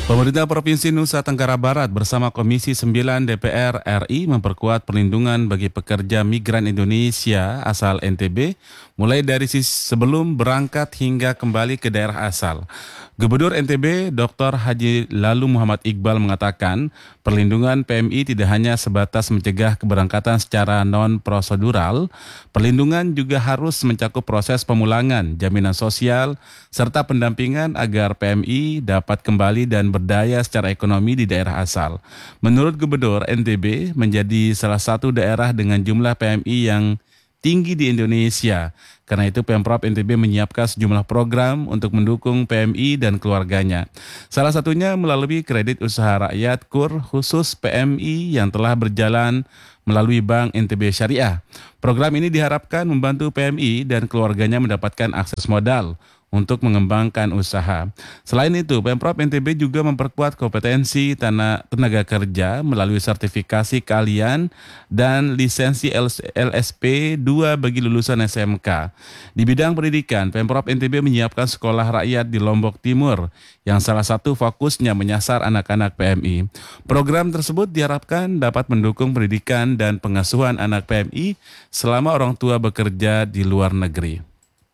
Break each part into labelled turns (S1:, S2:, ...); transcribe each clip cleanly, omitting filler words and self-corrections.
S1: Pemerintah Provinsi Nusa Tenggara Barat bersama Komisi 9 DPR RI memperkuat perlindungan bagi pekerja migran Indonesia asal NTB mulai dari sebelum berangkat hingga kembali ke daerah asal. Gubernur NTB Dr. Haji Lalu Muhammad Iqbal mengatakan perlindungan PMI tidak hanya sebatas mencegah keberangkatan secara non-prosedural, perlindungan juga harus mencakup proses pemulangan, jaminan sosial, serta pendampingan agar PMI dapat kembali dan berdaya secara ekonomi di daerah asal. Menurut Gubernur, NTB menjadi salah satu daerah dengan jumlah PMI yang tinggi di Indonesia. Karena itu Pemprov NTB menyiapkan sejumlah program untuk mendukung PMI dan keluarganya. Salah satunya melalui kredit usaha rakyat KUR khusus PMI yang telah berjalan melalui Bank NTB Syariah. Program ini diharapkan membantu PMI dan keluarganya mendapatkan akses modal untuk mengembangkan usaha. Selain itu, Pemprov NTB juga memperkuat kompetensi tenaga kerja melalui sertifikasi keahlian dan lisensi LSP 2 bagi lulusan SMK. Di bidang pendidikan, Pemprov NTB menyiapkan sekolah rakyat di Lombok Timur yang salah satu fokusnya menyasar anak-anak PMI. Program tersebut diharapkan dapat mendukung pendidikan dan pengasuhan anak PMI selama orang tua bekerja di luar negeri.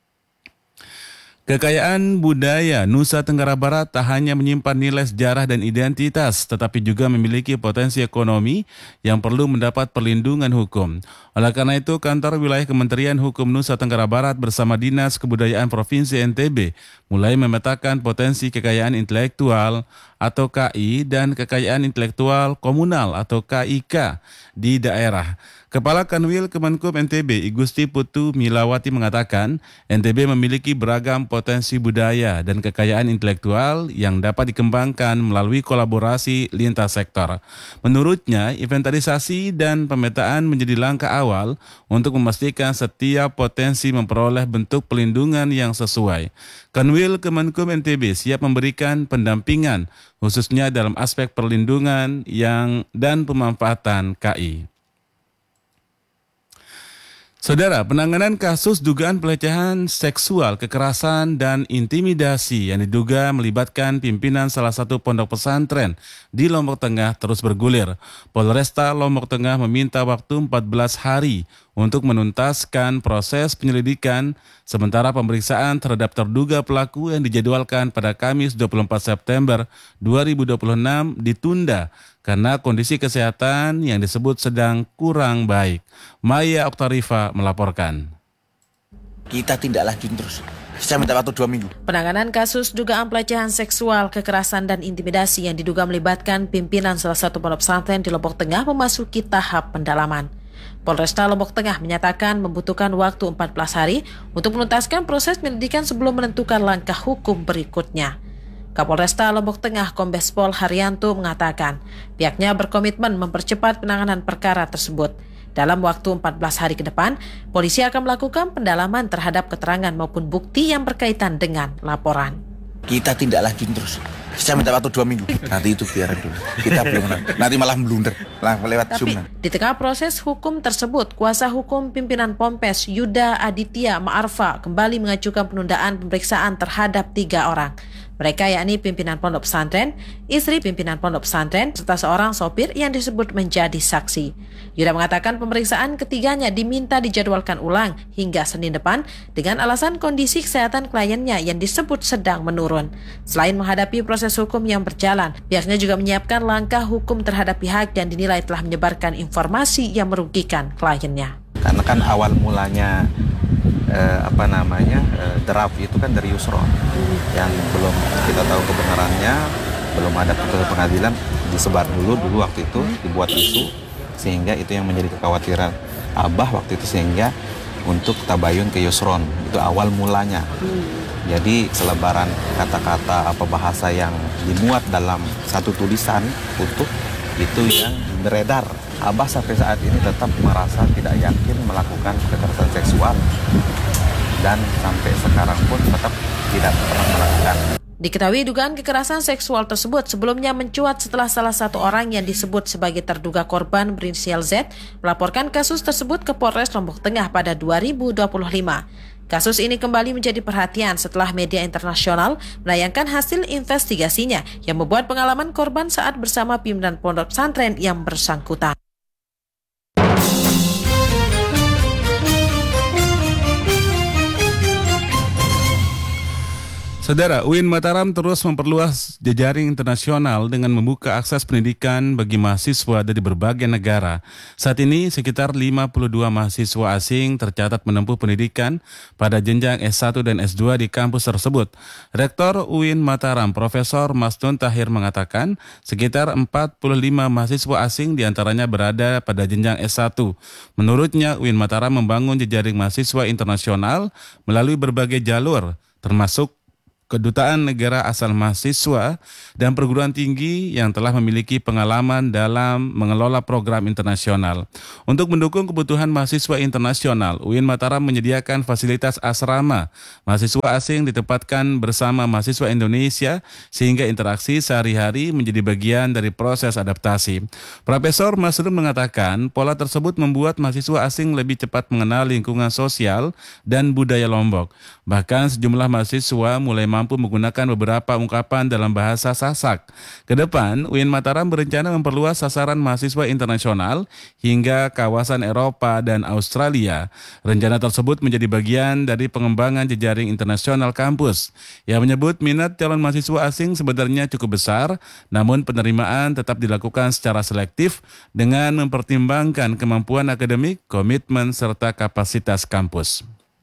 S1: Kekayaan budaya Nusa Tenggara Barat tak hanya menyimpan nilai sejarah dan identitas, tetapi juga memiliki potensi ekonomi yang perlu mendapat perlindungan hukum. Oleh karena itu, Kantor Wilayah Kementerian Hukum Nusa Tenggara Barat bersama Dinas Kebudayaan Provinsi NTB mulai memetakan potensi kekayaan intelektual atau KI dan kekayaan intelektual komunal atau KIK di daerah. Kepala Kanwil Kemenkum NTB, Igusti Putu Milawati mengatakan, NTB memiliki beragam potensi budaya dan kekayaan intelektual yang dapat dikembangkan melalui kolaborasi lintas sektor. Menurutnya, inventarisasi dan pemetaan menjadi langkah awal untuk memastikan setiap potensi memperoleh bentuk pelindungan yang sesuai. Kanwil Kemenkum NTB siap memberikan pendampingan, khususnya dalam aspek perlindungan dan pemanfaatan KI. Saudara, penanganan kasus dugaan pelecehan seksual, kekerasan, dan intimidasi yang diduga melibatkan pimpinan salah satu pondok pesantren di Lombok Tengah terus bergulir. Polresta Lombok Tengah meminta waktu 14 hari untuk menuntaskan proses penyelidikan, sementara pemeriksaan terhadap terduga pelaku yang dijadwalkan pada Kamis 24 September 2026 ditunda karena kondisi kesehatan yang disebut sedang kurang baik. Maya Oktarifa melaporkan.
S2: Kita tindak lanjut terus. Saya minta waktu 2 minggu.
S3: Penanganan kasus dugaan pelecehan seksual, kekerasan, dan intimidasi yang diduga melibatkan pimpinan salah satu pondok pesantren di Lombok Tengah memasuki tahap pendalaman. Polresta Lombok Tengah menyatakan membutuhkan waktu 14 hari untuk menuntaskan proses penyelidikan sebelum menentukan langkah hukum berikutnya. Kapolresta Lombok Tengah Kombes Pol Haryanto mengatakan pihaknya berkomitmen mempercepat penanganan perkara tersebut. Dalam waktu 14 hari ke depan, polisi akan melakukan pendalaman terhadap keterangan maupun bukti yang berkaitan dengan laporan.
S2: Kita tindak lanjut terus. Saya minta waktu 2 minggu. Nanti itu biarin dulu. Kita belum nanti malah blunder lewat Zoom.
S3: Di tengah proses hukum tersebut, kuasa hukum pimpinan Pompes Yuda Aditya Ma'arfa kembali mengajukan penundaan pemeriksaan terhadap 3 orang. Mereka yakni pimpinan pondok pesantren, istri pimpinan pondok pesantren, serta seorang sopir yang disebut menjadi saksi. Yuda mengatakan pemeriksaan ketiganya diminta dijadwalkan ulang hingga Senin depan dengan alasan kondisi kesehatan kliennya yang disebut sedang menurun. Selain menghadapi proses hukum yang berjalan, pihaknya juga menyiapkan langkah hukum terhadap pihak yang dinilai telah menyebarkan informasi yang merugikan kliennya.
S4: Karena kan awal mulanya draft itu kan dari Yusron yang belum kita tahu kebenarannya, belum ada putusan pengadilan, disebar dulu waktu itu, dibuat isu, sehingga itu yang menjadi kekhawatiran Abah waktu itu, sehingga untuk tabayun ke Yusron itu awal mulanya. Jadi selebaran kata-kata apa bahasa yang dimuat dalam satu tulisan utuh itu yang beredar. Abah sampai saat ini tetap merasa tidak yakin melakukan kekerasan seksual dan sampai sekarang pun tetap tidak pernah melakukan.
S3: Diketahui dugaan kekerasan seksual tersebut sebelumnya mencuat setelah salah satu orang yang disebut sebagai terduga korban berinisial Z melaporkan kasus tersebut ke Polres Lombok Tengah pada 2025. Kasus ini kembali menjadi perhatian setelah media internasional menayangkan hasil investigasinya yang membuat pengalaman korban saat bersama pimpinan pondok pesantren yang bersangkutan.
S1: Saudara, UIN Mataram terus memperluas jejaring internasional dengan membuka akses pendidikan bagi mahasiswa dari berbagai negara. Saat ini, sekitar 52 mahasiswa asing tercatat menempuh pendidikan pada jenjang S1 dan S2 di kampus tersebut. Rektor UIN Mataram, Profesor Masnun Tahir mengatakan, sekitar 45 mahasiswa asing diantaranya berada pada jenjang S1. Menurutnya, UIN Mataram membangun jejaring mahasiswa internasional melalui berbagai jalur, termasuk kedutaan negara asal mahasiswa dan perguruan tinggi yang telah memiliki pengalaman dalam mengelola program internasional. Untuk mendukung kebutuhan mahasiswa internasional, UIN Mataram menyediakan fasilitas asrama. Mahasiswa asing ditempatkan bersama mahasiswa Indonesia sehingga interaksi sehari-hari menjadi bagian dari proses adaptasi. Profesor Masrun mengatakan pola tersebut membuat mahasiswa asing lebih cepat mengenal lingkungan sosial dan budaya Lombok. Bahkan sejumlah mahasiswa mulai mampu menggunakan beberapa ungkapan dalam bahasa Sasak. Kedepan, UIN Mataram berencana memperluas sasaran mahasiswa internasional hingga kawasan Eropa dan Australia. Rencana tersebut menjadi bagian dari pengembangan jejaring internasional kampus. Ia menyebut minat calon mahasiswa asing sebenarnya cukup besar, namun penerimaan tetap dilakukan secara selektif dengan mempertimbangkan kemampuan akademik, komitmen, serta kapasitas kampus.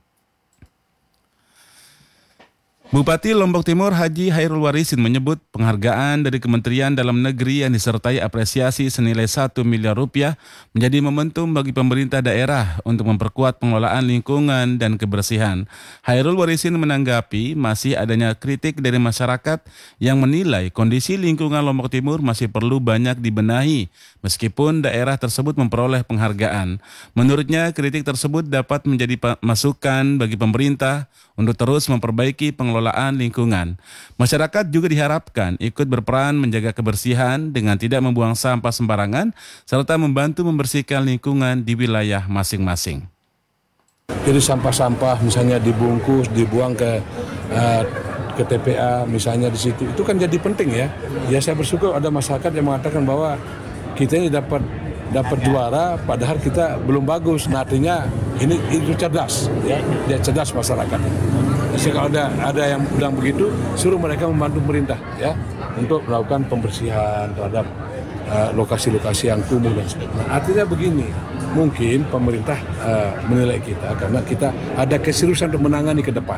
S1: Bupati Lombok Timur Haji Hairul Warisin menyebut penghargaan dari Kementerian Dalam Negeri yang disertai apresiasi senilai 1 miliar rupiah menjadi momentum bagi pemerintah daerah untuk memperkuat pengelolaan lingkungan dan kebersihan. Hairul Warisin menanggapi masih adanya kritik dari masyarakat yang menilai kondisi lingkungan Lombok Timur masih perlu banyak dibenahi meskipun daerah tersebut memperoleh penghargaan. Menurutnya kritik tersebut dapat menjadi masukan bagi pemerintah untuk terus memperbaiki pengelolaan lingkungan. Masyarakat juga diharapkan ikut berperan menjaga kebersihan dengan tidak membuang sampah sembarangan serta membantu membersihkan lingkungan di wilayah masing-masing.
S5: Jadi sampah-sampah misalnya dibungkus, dibuang ke TPA misalnya di situ, itu kan jadi penting ya. Ya saya bersyukur ada masyarakat yang mengatakan bahwa kita ini dapat juara padahal kita belum bagus. Nah artinya itu cerdas ya, dia cerdas masyarakat. Jadi kalau ada yang bilang begitu, suruh mereka membantu pemerintah ya untuk melakukan pembersihan terhadap lokasi-lokasi yang kumuh dan sebagainya. Artinya begini, mungkin pemerintah menilai kita karena kita ada keseriusan untuk menangani ke depan.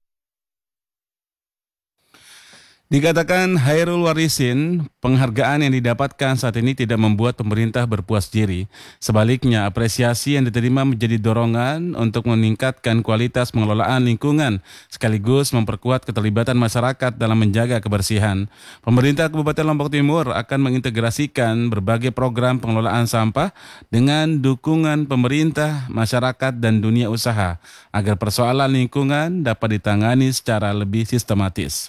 S1: Dikatakan Hairul Warisin, penghargaan yang didapatkan saat ini tidak membuat pemerintah berpuas diri. Sebaliknya, apresiasi yang diterima menjadi dorongan untuk meningkatkan kualitas pengelolaan lingkungan, sekaligus memperkuat keterlibatan masyarakat dalam menjaga kebersihan. Pemerintah Kabupaten Lombok Timur akan mengintegrasikan berbagai program pengelolaan sampah dengan dukungan pemerintah, masyarakat, dan dunia usaha, agar persoalan lingkungan dapat ditangani secara lebih sistematis.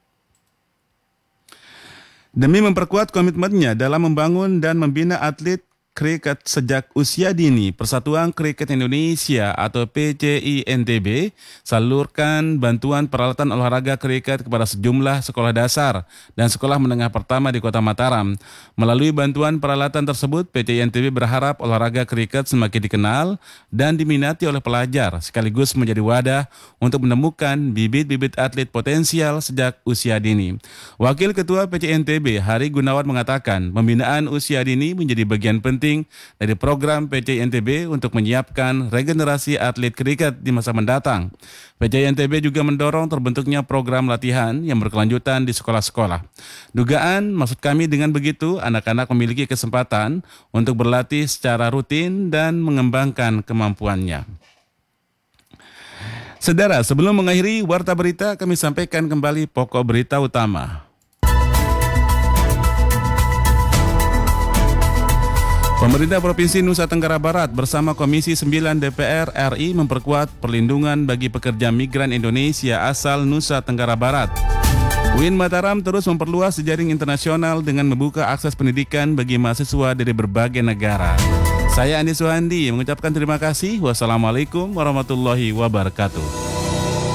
S1: Demi memperkuat komitmennya dalam membangun dan membina atlet kriket sejak usia dini, Persatuan Kriket Indonesia atau PCI-NTB salurkan bantuan peralatan olahraga kriket kepada sejumlah sekolah dasar dan sekolah menengah pertama di Kota Mataram. Melalui bantuan peralatan tersebut, PCI-NTB berharap olahraga kriket semakin dikenal dan diminati oleh pelajar, sekaligus menjadi wadah untuk menemukan bibit-bibit atlet potensial sejak usia dini. Wakil Ketua PCI-NTB Hari Gunawan mengatakan, pembinaan usia dini menjadi bagian penting dari program PCI-NTB untuk menyiapkan regenerasi atlet kriket di masa mendatang. PCI-NTB juga mendorong terbentuknya program latihan yang berkelanjutan di sekolah-sekolah. Dugaan maksud kami dengan begitu, anak-anak memiliki kesempatan untuk berlatih secara rutin dan mengembangkan kemampuannya. Saudara, sebelum mengakhiri Warta Berita, kami sampaikan kembali pokok berita utama. Pemerintah Provinsi Nusa Tenggara Barat bersama Komisi 9 DPR RI memperkuat perlindungan bagi pekerja migran Indonesia asal Nusa Tenggara Barat. UIN Mataram terus memperluas jejaring internasional dengan membuka akses pendidikan bagi mahasiswa dari berbagai negara. Saya Andi Suhandi mengucapkan terima kasih. Wassalamualaikum warahmatullahi wabarakatuh.